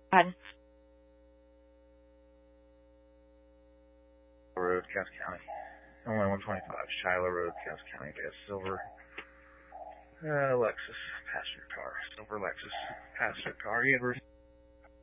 ahead. Road, Cass County. Illinois 125, Shiloh Road, Cass County. Got silver Lexus passenger car. Silver Lexus passenger car. You ever